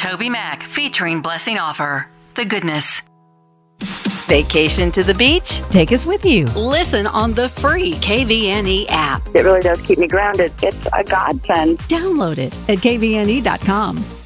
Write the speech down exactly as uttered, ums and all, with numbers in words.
TobyMac featuring Blessing Offer. The goodness. Vacation to the beach? Take us with you. Listen on the free K V N E app. It really does keep me grounded. It's a godsend. Download it at K V N E dot com.